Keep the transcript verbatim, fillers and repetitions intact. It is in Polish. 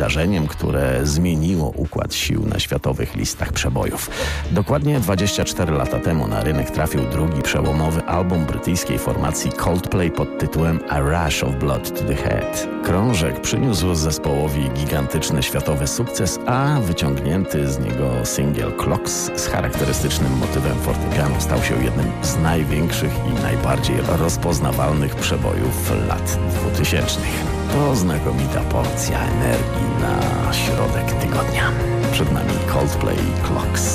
wydarzeniem, które zmieniło układ sił na światowych listach przebojów. Dokładnie dwadzieścia cztery lata temu na rynek trafił drugi przełomowy album brytyjskiej formacji Coldplay pod tytułem A Rush of Blood to the Head. Krążek przyniósł zespołowi gigantyczny światowy sukces, a wyciągnięty z niego singiel Clocks z charakterystycznym motywem fortepianu stał się jednym z największych i najbardziej rozpoznawalnych przebojów lat dwutysięcznych. To znakomita porcja energii na środek tygodnia. Przed nami Coldplay Clocks.